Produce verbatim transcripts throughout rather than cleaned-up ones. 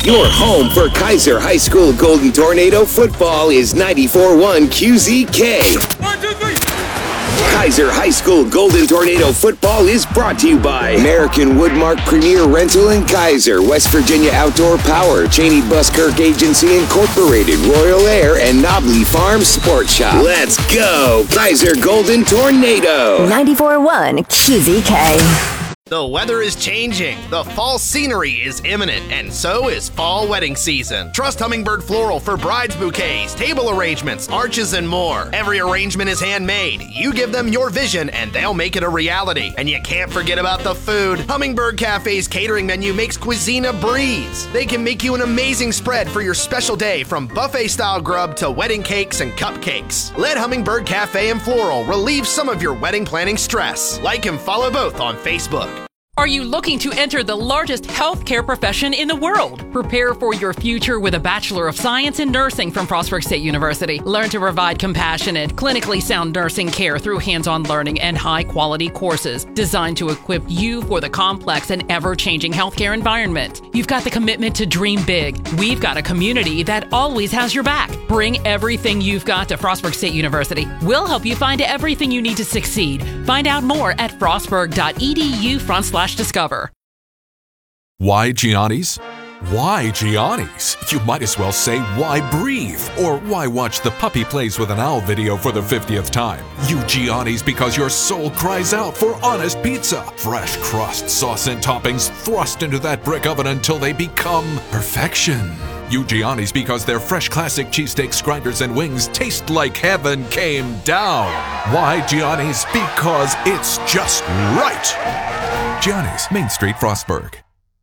Your home for Kaiser High School Golden Tornado football is ninety-four point one Q Z K. One, two, three. Kaiser High School Golden Tornado football is brought to you by American Woodmark Premier Rental and Kaiser, West Virginia Outdoor Power, Cheney Buskirk Agency Incorporated, Royal Air, and Nobley Farm Sports Shop. Let's go, Kaiser Golden Tornado. ninety-four point one Q Z K. The weather is changing, the fall scenery is imminent, and so is fall wedding season. Trust Hummingbird Floral for brides bouquets, table arrangements, arches, and more. Every arrangement is handmade. You give them your vision, and they'll make it a reality. And you can't forget about the food. Hummingbird Cafe's catering menu makes cuisine a breeze. They can make you an amazing spread for your special day, from buffet-style grub to wedding cakes and cupcakes. Let Hummingbird Cafe and Floral relieve some of your wedding planning stress. Like and follow both on Facebook. Are you looking to enter the largest healthcare profession in the world? Prepare for your future with a Bachelor of Science in Nursing from Frostburg State University. Learn to provide compassionate, clinically sound nursing care through hands-on learning and high-quality courses designed to equip you for the complex and ever-changing healthcare environment. You've got the commitment to dream big. We've got a community that always has your back. Bring everything you've got to Frostburg State University. We'll help you find everything you need to succeed. Find out more at frostburg dot e d u front slash discover. Why Gianni's? Why Gianni's? You might as well say why breathe, or why watch the Puppy Plays with an Owl video for the fiftieth time. You Gianni's because your soul cries out for honest pizza. Fresh crust, sauce, and toppings thrust into that brick oven until they become perfection. You Gianni's because their fresh classic cheesesteaks, grinders, and wings taste like heaven came down. Why Gianni's? Because it's just right. Gianni's, Main Street, Frostburg.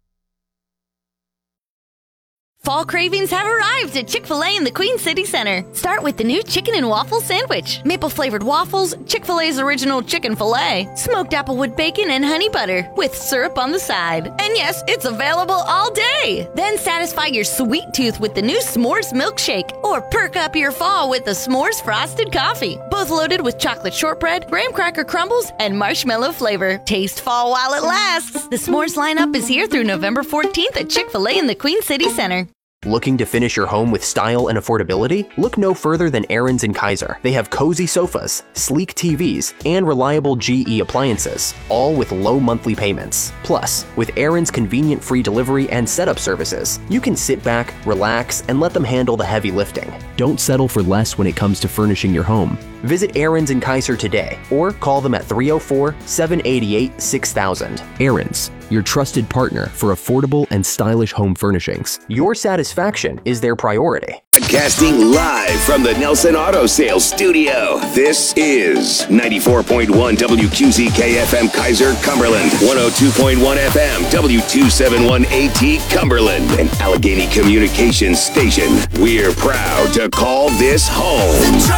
Fall cravings have arrived at Chick-fil-A in the Queen City Center. Start with the new chicken and waffle sandwich. Maple-flavored waffles, Chick-fil-A's original chicken filet, smoked applewood bacon, and honey butter, with syrup on the side. And yes, it's available all day. Then satisfy your sweet tooth with the new S'mores milkshake, or perk up your fall with the S'mores frosted coffee. Both loaded with chocolate shortbread, graham cracker crumbles, and marshmallow flavor. Taste fall while it lasts. The S'mores lineup is here through November fourteenth at Chick-fil-A in the Queen City Center. Looking to finish your home with style and affordability? Look no further than Aaron's and Kaiser. They have cozy sofas, sleek T Vs, and reliable G E appliances, all with low monthly payments. Plus, with Aaron's convenient free delivery and setup services, you can sit back, relax, and let them handle the heavy lifting. Don't settle for less when it comes to furnishing your home. Visit Aaron's and Kaiser today, or call them at three oh four, seven eight eight, six thousand. Aaron's, your trusted partner for affordable and stylish home furnishings. Your satisfaction is their priority. Broadcasting live from the Nelson Auto Sales Studio. This is ninety-four point one W Q Z K F M Kaiser, Cumberland. one oh two point one F M W two seventy-one A T Cumberland. An Allegheny Communications station. We're proud to call this home.